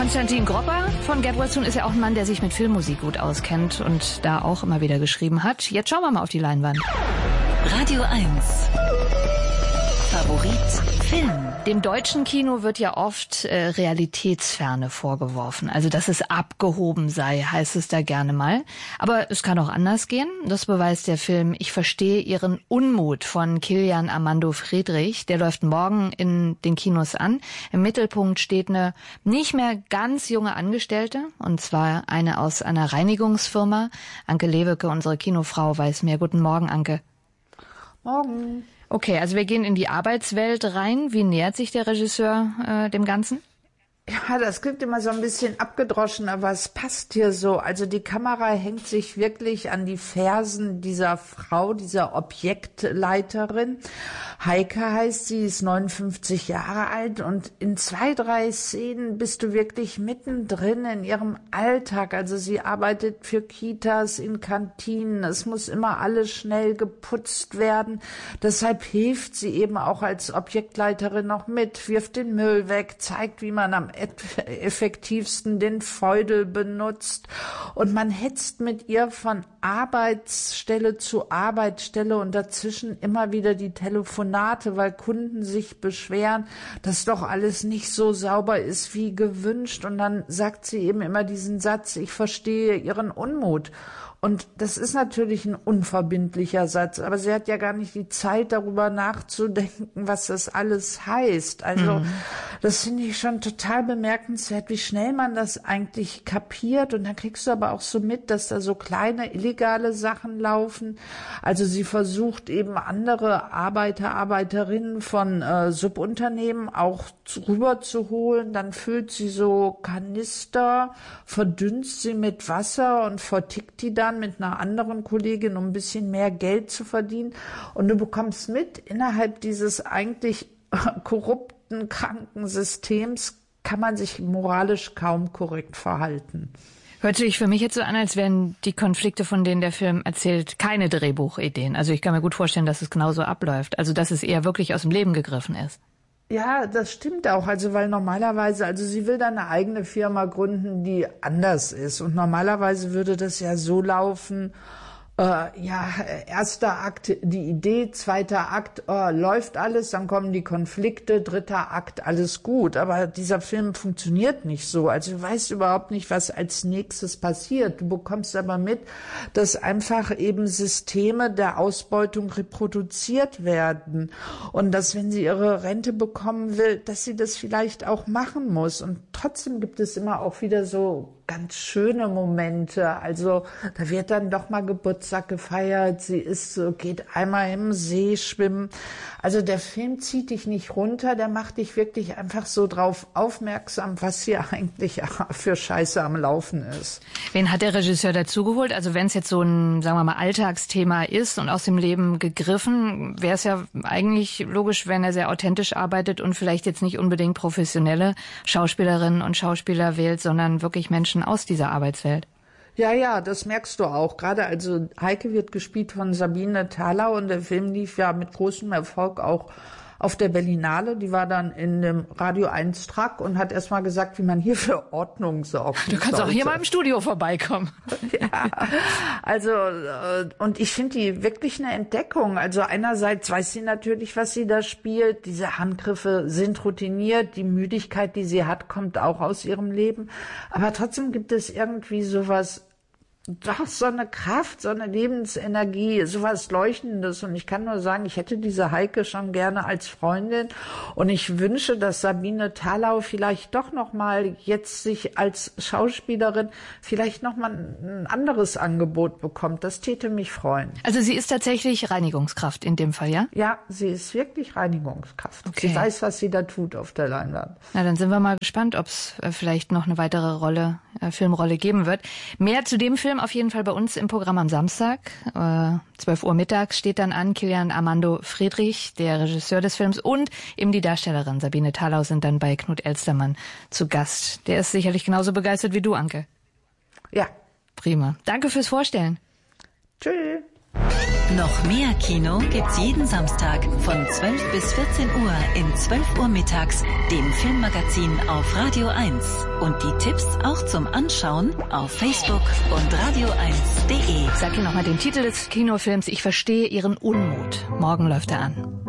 Konstantin Gropper von Get Well Soon ist ja auch ein Mann, der sich mit Filmmusik gut auskennt und da auch immer wieder geschrieben hat. Jetzt schauen wir mal auf die Leinwand. Radio 1. Favorit Film. Dem deutschen Kino wird ja oft Realitätsferne vorgeworfen. Also, dass es abgehoben sei, heißt es da gerne mal. Aber es kann auch anders gehen. Das beweist der Film Ich verstehe Ihren Unmut von Kilian Armando Friedrich. Der läuft morgen in den Kinos an. Im Mittelpunkt steht eine nicht mehr ganz junge Angestellte. Und zwar eine aus einer Reinigungsfirma. Anke Lewicke, unsere Kinofrau, weiß mehr. Guten Morgen, Anke. Morgen. Okay, also wir gehen in die Arbeitswelt rein. Wie nähert sich der Regisseur dem Ganzen? Ja, das klingt immer so ein bisschen abgedroschen, aber es passt hier so. Also die Kamera hängt sich wirklich an die Fersen dieser Frau, dieser Objektleiterin. Heike heißt sie, ist 59 Jahre alt und in 2, 3 Szenen bist du wirklich mittendrin in ihrem Alltag. Also sie arbeitet für Kitas, in Kantinen. Es muss immer alles schnell geputzt werden. Deshalb hilft sie eben auch als Objektleiterin noch mit, wirft den Müll weg, zeigt, wie man am effektivsten den Feudel benutzt. Und man hetzt mit ihr von Arbeitsstelle zu Arbeitsstelle und dazwischen immer wieder die Telefonate, weil Kunden sich beschweren, dass doch alles nicht so sauber ist wie gewünscht. Und dann sagt sie eben immer diesen Satz, ich verstehe Ihren Unmut. Und das ist natürlich ein unverbindlicher Satz, aber sie hat ja gar nicht die Zeit, darüber nachzudenken, was das alles heißt. Also das finde ich schon total bemerkenswert, wie schnell man das eigentlich kapiert. Und dann kriegst du aber auch so mit, dass da so kleine illegale Sachen laufen. Also sie versucht eben andere Arbeiter, Arbeiterinnen von Subunternehmen auch rüberzuholen. Dann füllt sie so Kanister, verdünnst sie mit Wasser und vertickt die dann mit einer anderen Kollegin, um ein bisschen mehr Geld zu verdienen. Und du bekommst mit, innerhalb dieses eigentlich korrupten, kranken Systems kann man sich moralisch kaum korrekt verhalten. Hört sich für mich jetzt so an, als wären die Konflikte, von denen der Film erzählt, keine Drehbuchideen. Also ich kann mir gut vorstellen, dass es genauso abläuft. Also dass es eher wirklich aus dem Leben gegriffen ist. Ja, das stimmt auch. Also, weil normalerweise, also sie will dann eine eigene Firma gründen, die anders ist. Und normalerweise würde das ja so laufen, erster Akt die Idee, zweiter Akt läuft alles, dann kommen die Konflikte, dritter Akt alles gut. Aber dieser Film funktioniert nicht so. Also du weißt überhaupt nicht, was als nächstes passiert. Du bekommst aber mit, dass einfach eben Systeme der Ausbeutung reproduziert werden und dass, wenn sie ihre Rente bekommen will, dass sie das vielleicht auch machen muss. Und trotzdem gibt es immer auch wieder so ganz schöne Momente. Also da wird dann doch mal Geburtstag gefeiert, sie geht einmal im See schwimmen. Also der Film zieht dich nicht runter, der macht dich wirklich einfach so drauf aufmerksam, was hier eigentlich für Scheiße am Laufen ist. Wen hat der Regisseur dazugeholt? Also wenn es jetzt so ein, sagen wir mal, Alltagsthema ist und aus dem Leben gegriffen, wäre es ja eigentlich logisch, wenn er sehr authentisch arbeitet und vielleicht jetzt nicht unbedingt professionelle Schauspielerinnen und Schauspieler wählt, sondern wirklich Menschen aus dieser Arbeitswelt. Ja, das merkst du auch. Gerade also Heike wird gespielt von Sabine Thalau und der Film lief ja mit großem Erfolg auch auf der Berlinale. Die war dann in dem Radio 1 Track und hat erst mal gesagt, wie man hier für Ordnung sorgt. Du kannst auch hier mal im Studio vorbeikommen. Ja, also und ich finde die wirklich eine Entdeckung. Also einerseits weiß sie natürlich, was sie da spielt. Diese Handgriffe sind routiniert. Die Müdigkeit, die sie hat, kommt auch aus ihrem Leben. Aber trotzdem gibt es irgendwie sowas, doch so eine Kraft, so eine Lebensenergie, sowas Leuchtendes. Und ich kann nur sagen, ich hätte diese Heike schon gerne als Freundin. Und ich wünsche, dass Sabine Thalau vielleicht doch noch mal jetzt sich als Schauspielerin vielleicht noch mal ein anderes Angebot bekommt. Das täte mich freuen. Also sie ist tatsächlich Reinigungskraft in dem Fall, ja? Ja, sie ist wirklich Reinigungskraft. Okay. Sie weiß, was sie da tut auf der Leinwand. Na, dann sind wir mal gespannt, ob es vielleicht noch eine weitere Filmrolle geben wird. Mehr zu dem Film auf jeden Fall bei uns im Programm am Samstag. 12 Uhr mittags steht dann an. Kilian Armando Friedrich, der Regisseur des Films, und eben die Darstellerin Sabine Thalau sind dann bei Knut Elstermann zu Gast. Der ist sicherlich genauso begeistert wie du, Anke. Ja. Prima. Danke fürs Vorstellen. Tschüss. Noch mehr Kino gibt's jeden Samstag von 12 bis 14 Uhr in 12 Uhr mittags, dem Filmmagazin auf Radio 1. Und die Tipps auch zum Anschauen auf Facebook und radio1.de. Sag hier nochmal den Titel des Kinofilms. Ich verstehe Ihren Unmut. Morgen läuft er an.